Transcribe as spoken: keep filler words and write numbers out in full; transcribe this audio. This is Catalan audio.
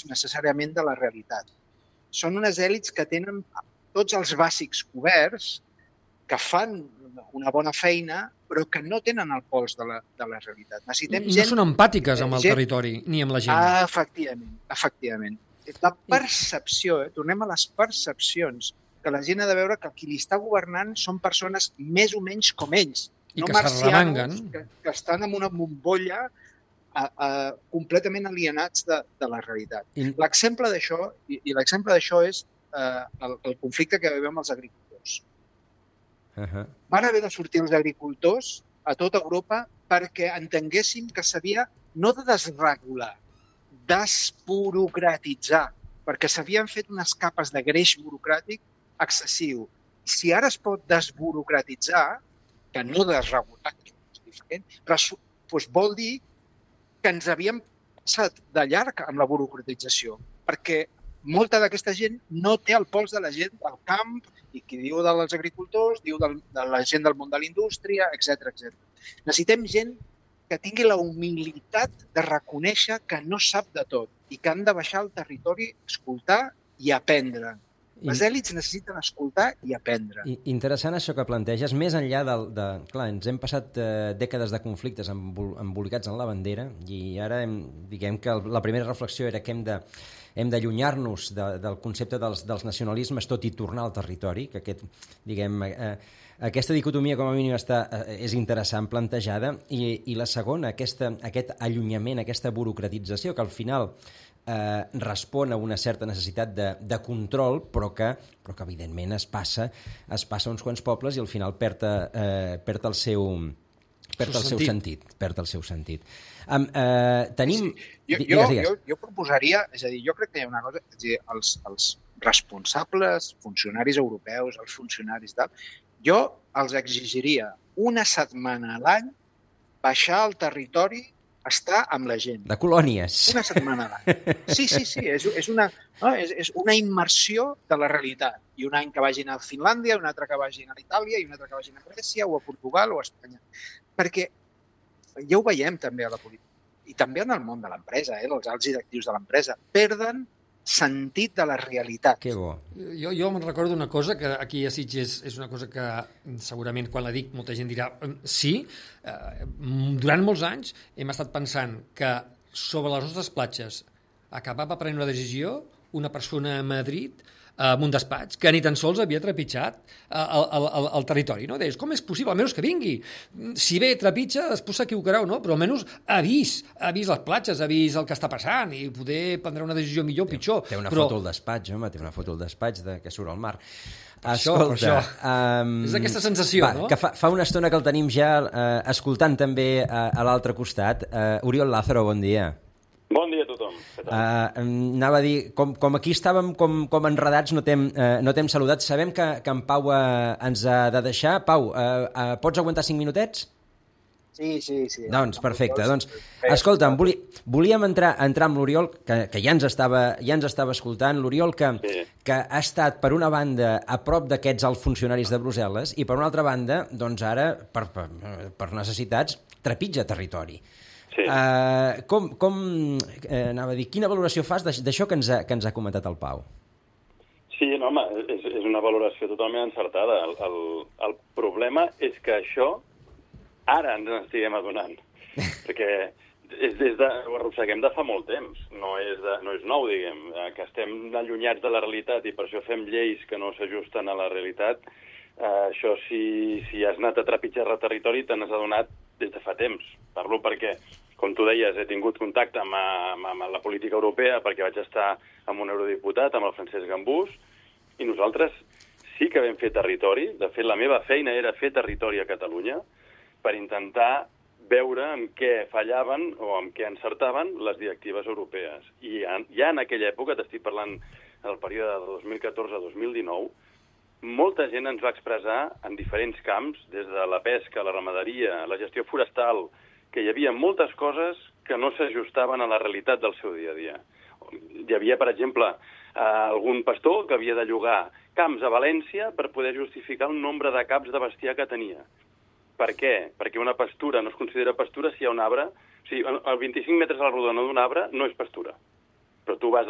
èlits necessàriament de la realitat. Són unes èlits que tenen tots els bàsics coberts, que fan una bona feina, però que no tenen el pols de la, de la realitat. Necessitem I no gent, són empàtiques amb el gent, territori, ni amb la gent. Ah, efectivament, efectivament. La percepció, eh? Tornem a les percepcions, que la gent ha de veure que qui li està governant són persones més o menys com ells. I no que s'arremanguen. Que, que estan en una bombolla a, a, completament alienats de, de la realitat. I... L'exemple d'això, i, i l'exemple d'això és eh, el, el conflicte que vivim amb els agricultors. Uh-huh. Van haver de sortir els agricultors a tota Europa perquè entenguéssim que s'havia no de desregular, desburocratitzar, perquè s'havien fet unes capes de greix burocràtic excessiu. Si ara es pot desburocratitzar, que no desregular, és diferent, però doncs vol dir que ens havíem passat de llarg amb la burocratització, perquè molta d'aquesta gent no té el pols de la gent del camp, i qui diu dels agricultors, diu del, de la gent del món de la indústria, etcètera, etcètera. Necessitem gent que tingui la humilitat de reconèixer que no sap de tot i que han de baixar al territori, escoltar i aprendre. Les èlits necessiten escoltar i aprendre. Interessant això que planteges. Més enllà del, de... Clar, ens hem passat eh, dècades de conflictes embolicats en la bandera i ara hem, diguem que la primera reflexió era que hem de hem d'allunyar-nos de, del concepte dels, dels nacionalismes, tot i tornar al territori, que aquest, diguem, eh, aquesta dicotomia com a mínim està, eh, és interessant plantejada, i, i la segona, aquesta, aquest allunyament, aquesta burocratització, que al final eh, respon a una certa necessitat de, de control, però que, però que evidentment es passa, es passa a uns quants pobles i al final perd, eh, perd el seu... perd el seu sentit, perd el seu sentit. Um, uh, tenim... Sí, sí. Jo, digues, digues. Jo, jo proposaria, és a dir, jo crec que hi ha una cosa, és a dir, els, els responsables, funcionaris europeus, els funcionaris tal, jo els exigiria una setmana a l'any baixar al territori, estar amb la gent. De colònies. Una setmana a l'any. Sí, sí, sí, és, és, una, no, és, és una immersió de la realitat. I un any que vagin a Finlàndia, un altre que vagin a Itàlia, i un altre que vagin a Grècia, o a Portugal, o a Espanya. Perquè ja ho veiem també a la política, i també en el món de l'empresa, eh, els alts directius de l'empresa, perden sentit de la realitat. Que bo. Jo, jo me'n recordo una cosa, que aquí a Sitges és una cosa que segurament quan la dic molta gent dirà sí, eh, durant molts anys hem estat pensant que sobre les nostres platges acabava prenent una decisió una persona a Madrid amb un despatx que ni tan sols havia trepitjat el, el, el, el territori, no? Deies, com és possible? Almenys que vingui. Si bé trepitja, després s'equivocarà o no, però almenys ha vist, ha vist les platges, ha vist el que està passant i poder prendre una decisió millor o pitjor. Té una però... foto al despatx, home, té una foto al despatx de, que surt al mar. Per això, per això. Um, és aquesta sensació, va, no? Que fa, fa una estona que el tenim ja uh, escoltant també uh, a l'altre costat. Uh, Oriol Lázaro, bon dia. Bon dia a tothom. Uh, anava a dir, com, com aquí estàvem com, com enredats, no t'hem uh, no t'hem saludat. Sabem que, que en Pau uh, ens ha de deixar. Pau, uh, uh, pots aguantar cinc minutets? Sí, sí, sí. Doncs perfecte. Doncs, escolta'm, voli, volíem entrar, entrar amb l'Oriol, que, que ja ens estava, ja ens estava escoltant, l'Oriol que, sí. que ha estat, per una banda, a prop d'aquests alts funcionaris de Brussel·les i, per una altra banda, doncs ara, per, per, per necessitats, trepitja territori. Sí. Uh, com, com eh, anava a dir, quina valoració fas d'això que ens ha, que ens ha comentat el Pau? Sí, no, home, és, és una valoració totalment encertada. El, el, el problema és que això ara ens n'estiguem adonant, perquè és des de, ho arrosseguem de fa molt temps, no és, de, no és nou, diguem, que estem allunyats de la realitat i per això fem lleis que no s'ajusten a la realitat. Uh, això, si, si has anat a trepitjar el territori, te n'has adonat des de fa temps. Parlo perquè, com tu deies, he tingut contacte amb, amb, amb la política europea perquè vaig estar amb un eurodiputat, amb el Francesc Gambús, i nosaltres sí que vam fer territori. De fet, la meva feina era fer territori a Catalunya per intentar veure en què fallaven o en què encertaven les directives europees. I ja, ja en aquella època, t'estic parlant del període de dos mil catorze a dos mil dinou, molta gent ens va expressar en diferents camps, des de la pesca, la ramaderia, la gestió forestal, que hi havia moltes coses que no s'ajustaven a la realitat del seu dia a dia. Hi havia, per exemple, algun pastor que havia de llogar camps a València per poder justificar el nombre de caps de bestiar que tenia. Per què? Perquè una pastura no es considera pastura si hi ha un arbre... O sigui, el vint-i-cinc metres a la rodona d'un arbre no és pastura. Però tu vas